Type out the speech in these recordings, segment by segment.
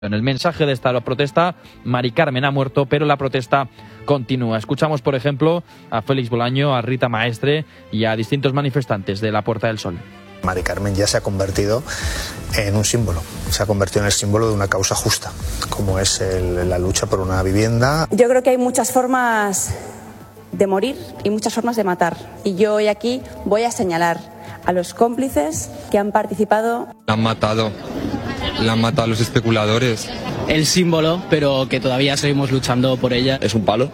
En el mensaje de esta protesta, Mari Carmen ha muerto, pero la protesta continúa. Escuchamos, por ejemplo, a Félix Bolaño, a Rita Maestre y a distintos manifestantes de la Puerta del Sol. Mari Carmen ya se ha convertido en un símbolo, se ha convertido en el símbolo de una causa justa, como es la lucha por una vivienda. Yo creo que hay muchas formas de morir y muchas formas de matar. Y yo hoy aquí voy a señalar a los cómplices que han participado. La han matado a los especuladores. El símbolo, pero que todavía seguimos luchando por ella. Es un palo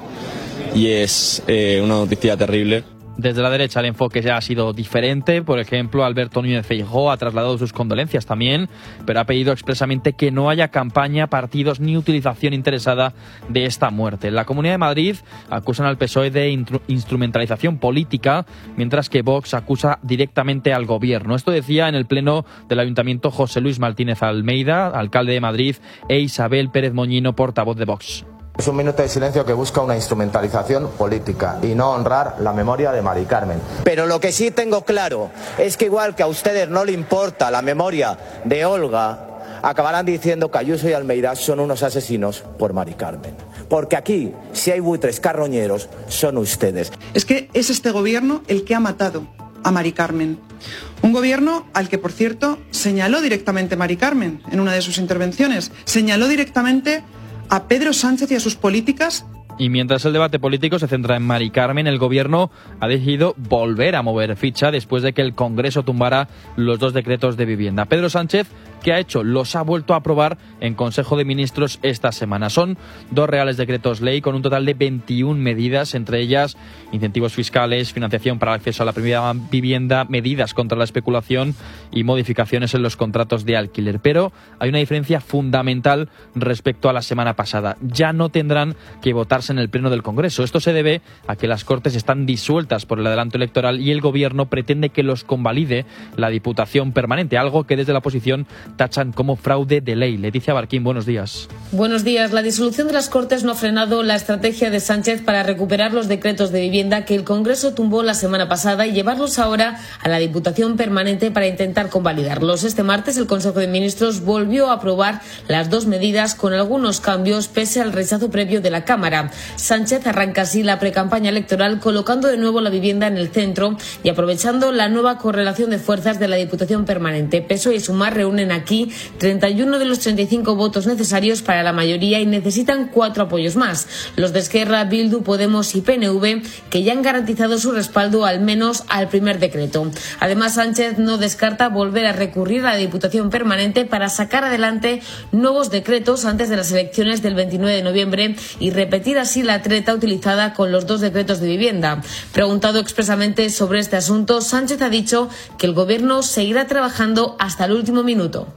y es una noticia terrible. Desde la derecha el enfoque ya ha sido diferente. Por ejemplo, Alberto Núñez Feijóo ha trasladado sus condolencias también, pero ha pedido expresamente que no haya campaña, partidos ni utilización interesada de esta muerte. En la Comunidad de Madrid acusan al PSOE de instrumentalización política, mientras que Vox acusa directamente al gobierno. Esto decía en el pleno del Ayuntamiento José Luis Martínez Almeida, alcalde de Madrid, e Isabel Pérez Moñino, portavoz de Vox. Es un minuto de silencio que busca una instrumentalización política y no honrar la memoria de Mari Carmen. Pero lo que sí tengo claro es que igual que a ustedes no le importa la memoria de Olga, acabarán diciendo que Ayuso y Almeida son unos asesinos por Mari Carmen. Porque aquí, si hay buitres carroñeros, son ustedes. Es que es este gobierno el que ha matado a Mari Carmen. Un gobierno al que, por cierto, señaló directamente Mari Carmen en una de sus intervenciones. Señaló directamente a Pedro Sánchez y a sus políticas. Y mientras el debate político se centra en Mari Carmen, el gobierno ha decidido volver a mover ficha después de que el Congreso tumbara los 2 decretos de vivienda. Pedro Sánchez, ¿qué ha hecho? Los ha vuelto a aprobar en Consejo de Ministros esta semana. Son 2 reales decretos ley con un total de 21 medidas, entre ellas incentivos fiscales, financiación para el acceso a la primera vivienda, medidas contra la especulación y modificaciones en los contratos de alquiler. Pero hay una diferencia fundamental respecto a la semana pasada. Ya no tendrán que votarse en el Pleno del Congreso. Esto se debe a que las Cortes están disueltas por el adelanto electoral y el Gobierno pretende que los convalide la Diputación Permanente, algo que desde la oposición tachan como fraude de ley. Leticia Barquín, buenos días. Buenos días. La disolución de las Cortes no ha frenado la estrategia de Sánchez para recuperar los decretos de vivienda que el Congreso tumbó la semana pasada y llevarlos ahora a la Diputación Permanente para intentar convalidarlos. Este martes el Consejo de Ministros volvió a aprobar las 2 medidas con algunos cambios pese al rechazo previo de la Cámara. Sánchez arranca así la precampaña electoral colocando de nuevo la vivienda en el centro y aprovechando la nueva correlación de fuerzas de la Diputación Permanente. PSOE y Sumar reúnen aquí 31 de los 35 votos necesarios para la mayoría y necesitan 4 apoyos más. Los de Esquerra, Bildu, Podemos y PNV, que ya han garantizado su respaldo al menos al primer decreto. Además, Sánchez no descarta volver a recurrir a la Diputación Permanente para sacar adelante nuevos decretos antes de las elecciones del 29 de noviembre y repetir así la treta utilizada con los 2 decretos de vivienda. Preguntado expresamente sobre este asunto, Sánchez ha dicho que el Gobierno seguirá trabajando hasta el último minuto.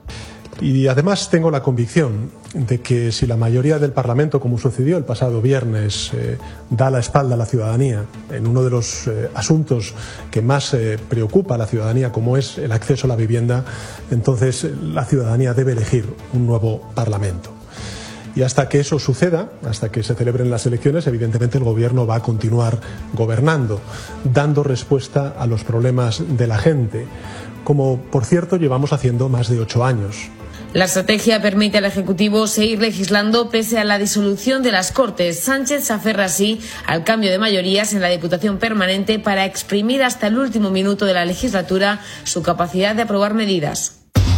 Y además tengo la convicción de que si la mayoría del Parlamento, como sucedió el pasado viernes, da la espalda a la ciudadanía en uno de los asuntos que más preocupa a la ciudadanía, como es el acceso a la vivienda, entonces la ciudadanía debe elegir un nuevo Parlamento. Y hasta que eso suceda, hasta que se celebren las elecciones, evidentemente el Gobierno va a continuar gobernando, dando respuesta a los problemas de la gente, como por cierto llevamos haciendo más de 8 años. La estrategia permite al Ejecutivo seguir legislando pese a la disolución de las Cortes. Sánchez se aferra así al cambio de mayorías en la Diputación Permanente para exprimir hasta el último minuto de la legislatura su capacidad de aprobar medidas.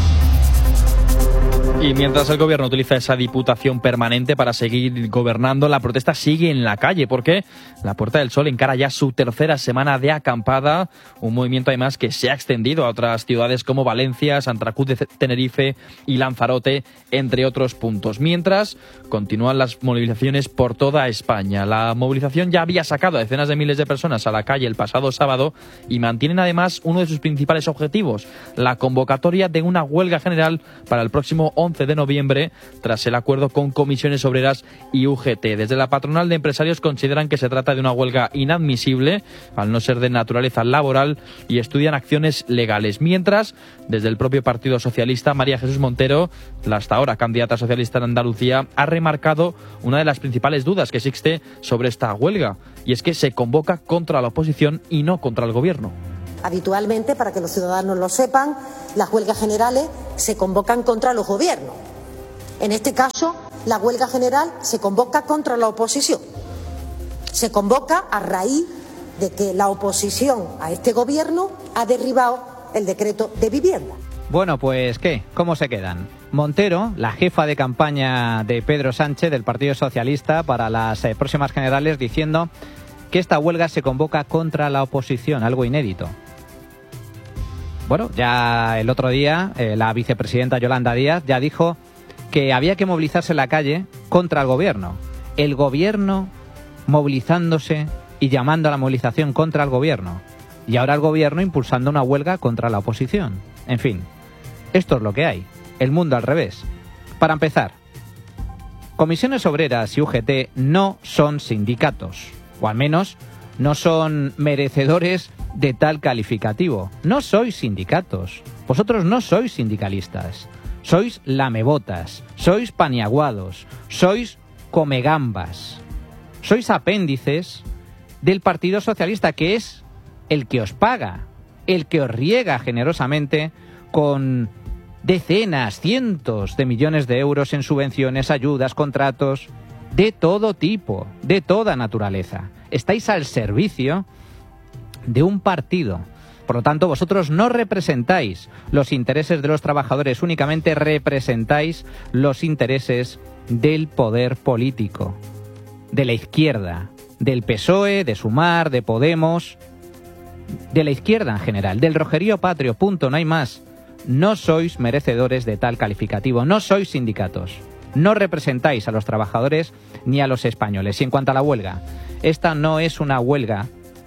Y mientras el Gobierno utiliza esa Diputación Permanente para seguir gobernando, la protesta sigue en la calle porque la Puerta del Sol encara ya su 3ª semana de acampada, un movimiento además que se ha extendido a otras ciudades como Valencia, Santa Cruz de Tenerife y Lanzarote, entre otros puntos. Mientras continúan las movilizaciones por toda España. La movilización ya había sacado a decenas de miles de personas a la calle el pasado sábado y mantienen además uno de sus principales objetivos, la convocatoria de una huelga general para el próximo 11 de noviembre, tras el acuerdo con comisiones obreras y UGT. Desde la patronal de empresarios consideran que se trata de una huelga inadmisible, al no ser de naturaleza laboral, y estudian acciones legales. Mientras, desde el propio Partido Socialista, María Jesús Montero, la hasta ahora candidata socialista en Andalucía, ha remarcado una de las principales dudas que existe sobre esta huelga, y es que se convoca contra la oposición y no contra el Gobierno. Habitualmente, para que los ciudadanos lo sepan, las huelgas generales se convocan contra los gobiernos. En este caso, la huelga general se convoca contra la oposición. Se convoca a raíz de que la oposición a este gobierno ha derribado el decreto de vivienda. Bueno, pues ¿qué? ¿Cómo se quedan? Montero, la jefa de campaña de Pedro Sánchez del Partido Socialista para las próximas generales, diciendo que esta huelga se convoca contra la oposición, algo inédito. Bueno, ya el otro día la vicepresidenta Yolanda Díaz ya dijo que había que movilizarse en la calle contra el gobierno. El gobierno movilizándose y llamando a la movilización contra el gobierno. Y ahora el gobierno impulsando una huelga contra la oposición. En fin, esto es lo que hay. El mundo al revés. Para empezar, Comisiones Obreras y UGT no son sindicatos, o al menos no son merecedores de tal calificativo. No sois sindicatos. Vosotros no sois sindicalistas. Sois lamebotas, sois paniaguados, sois comegambas. Sois apéndices del Partido Socialista, que es el que os paga, el que os riega generosamente con decenas, cientos de millones de euros en subvenciones, ayudas, contratos, de todo tipo, de toda naturaleza. Estáis al servicio de un partido. Por lo tanto, vosotros no representáis los intereses de los trabajadores, únicamente representáis los intereses del poder político, de la izquierda, del PSOE, de Sumar, de Podemos, de la izquierda en general, del rojerío patrio, punto, no hay más. No sois merecedores de tal calificativo, no sois sindicatos, no representáis a los trabajadores ni a los españoles. Y en cuanto a la huelga, esta no es una huelga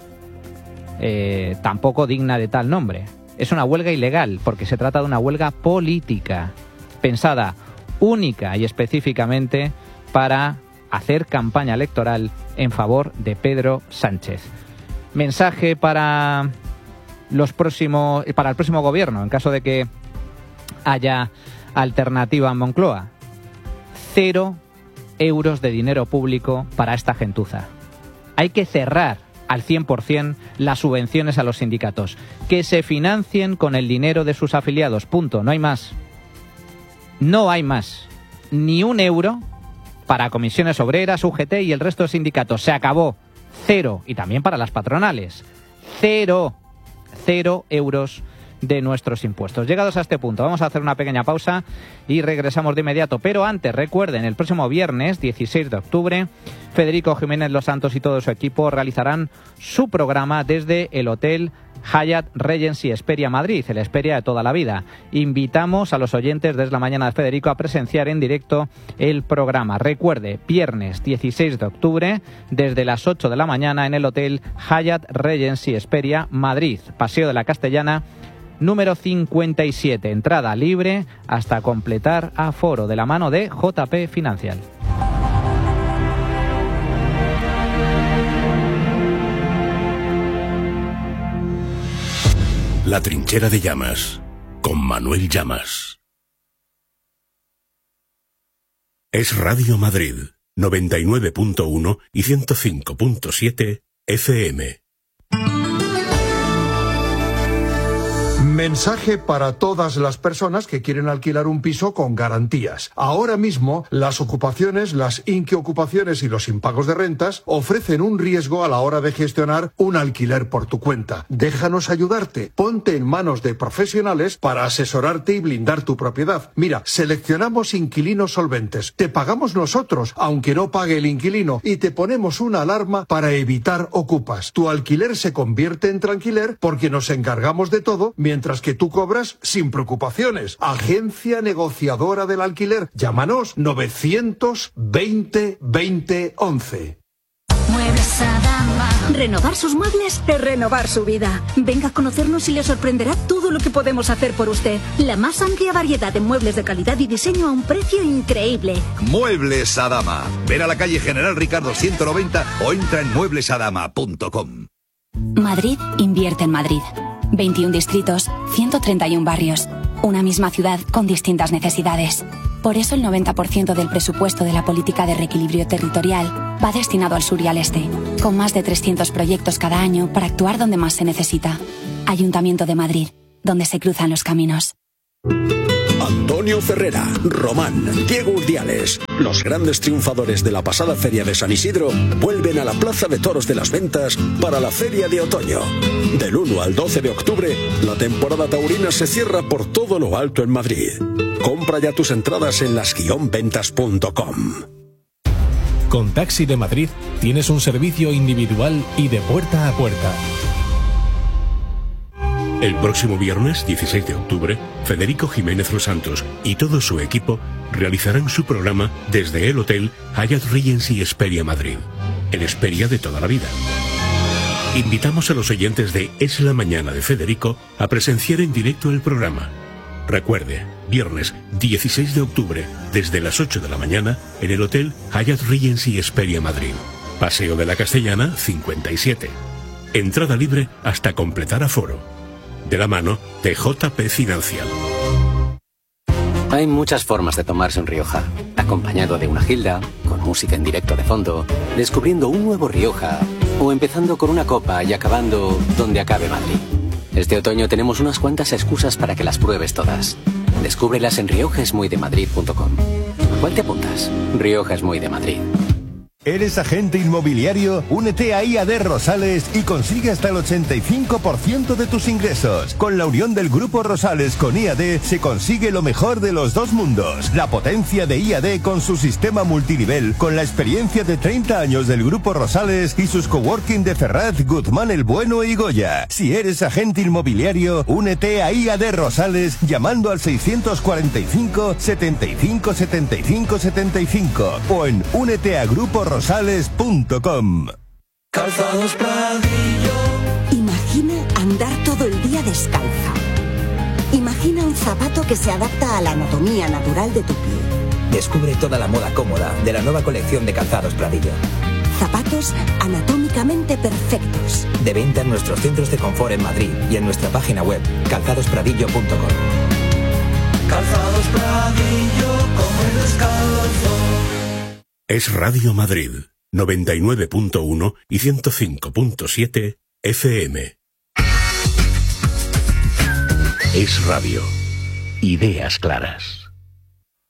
tampoco digna de tal nombre. Es una huelga ilegal, porque se trata de una huelga política, pensada única y específicamente para hacer campaña electoral en favor de Pedro Sánchez. Mensaje para el próximo gobierno, en caso de que haya alternativa en Moncloa. 0 euros de dinero público para esta gentuza. Hay que cerrar al 100% las subvenciones a los sindicatos, que se financien con el dinero de sus afiliados, punto, no hay más. No hay más. Ni un euro para Comisiones Obreras, UGT y el resto de sindicatos. Se acabó. 0. Y también para las patronales. 0 euros de nuestros impuestos. Llegados a este punto, vamos a hacer una pequeña pausa y regresamos de inmediato. Pero antes, recuerden, el próximo viernes, 16 de octubre, Federico Jiménez Los Santos y todo su equipo realizarán su programa desde el Hotel Hyatt Regency Hesperia Madrid, el Hesperia de toda la vida. Invitamos a los oyentes desde la mañana de Federico a presenciar en directo el programa. Recuerde, viernes 16 de octubre, desde las 8 de la mañana en el Hotel Hyatt Regency Hesperia Madrid, Paseo de la Castellana, número 57. Entrada libre hasta completar aforo, de la mano de JP Financial. La Trinchera de Llamas, con Manuel Llamas. Es Radio Madrid, 99.1 y 105.7 FM. Mensaje para todas las personas que quieren alquilar un piso con garantías. Ahora mismo, las ocupaciones, las inquiocupaciones y los impagos de rentas ofrecen un riesgo a la hora de gestionar un alquiler por tu cuenta. Déjanos ayudarte. Ponte en manos de profesionales para asesorarte y blindar tu propiedad. Mira, seleccionamos inquilinos solventes. Te pagamos nosotros, aunque no pague el inquilino, y te ponemos una alarma para evitar ocupas. Tu alquiler se convierte en tranquiler porque nos encargamos de todo, mientras que tú cobras sin preocupaciones. Agencia negociadora del alquiler. Llámanos 920 20 11. Muebles Adama. Renovar sus muebles es renovar su vida. Venga a conocernos y le sorprenderá todo lo que podemos hacer por usted. La más amplia variedad de muebles de calidad y diseño a un precio increíble. Muebles Adama. Ven a la calle General Ricardo 190 o entra en mueblesadama.com. Madrid invierte en Madrid. 21 distritos, 131 barrios. Una misma ciudad con distintas necesidades. Por eso el 90% del presupuesto de la política de reequilibrio territorial va destinado al sur y al este, con más de 300 proyectos cada año para actuar donde más se necesita. Ayuntamiento de Madrid, donde se cruzan los caminos. Antonio Antonio Ferrera, Román, Diego Urdiales. Los grandes triunfadores de la pasada Feria de San Isidro vuelven a la Plaza de Toros de las Ventas para la Feria de Otoño. Del 1 al 12 de octubre, la temporada taurina se cierra por todo lo alto en Madrid. Compra ya tus entradas en las-ventas.com. Con Taxi de Madrid tienes un servicio individual y de puerta a puerta. El próximo viernes, 16 de octubre, Federico Jiménez Los Santos y todo su equipo realizarán su programa desde el Hotel Hyatt Regency Hesperia Madrid, el Hesperia de toda la vida. Invitamos a los oyentes de Es la Mañana de Federico a presenciar en directo el programa. Recuerde, viernes 16 de octubre, desde las 8 de la mañana, en el Hotel Hyatt Regency Hesperia Madrid. Paseo de la Castellana, 57. Entrada libre hasta completar aforo. De la mano de JP Financial. Hay muchas formas de tomarse un Rioja. Acompañado de una gilda, con música en directo de fondo, descubriendo un nuevo Rioja, o empezando con una copa y acabando donde acabe Madrid. Este otoño tenemos unas cuantas excusas para que las pruebes todas. Descúbrelas en riojaesmuydemadrid.com. ¿Cuál te apuntas? Rioja es muy de Madrid. ¿Eres agente inmobiliario? Únete a IAD Rosales y consigue hasta el 85% de tus ingresos. Con la unión del Grupo Rosales con IAD se consigue lo mejor de los dos mundos. La potencia de IAD con su sistema multinivel, con la experiencia de 30 años del Grupo Rosales y sus coworking de Ferraz, Guzmán el Bueno y Goya. Si eres agente inmobiliario, únete a IAD Rosales llamando al 645 75 75 75 o en úneteagruporosales.com. Calzados Pradillo. Imagina andar todo el día descalza. Imagina un zapato que se adapta a la anatomía natural de tu pie. Descubre toda la moda cómoda de la nueva colección de Calzados Pradillo. Zapatos anatómicamente perfectos. De venta en nuestros centros de confort en Madrid y en nuestra página web calzadospradillo.com. Calzados Pradillo, como el descalzo. Es Radio Madrid, 99.1 y 105.7 FM. Es Radio. Ideas claras.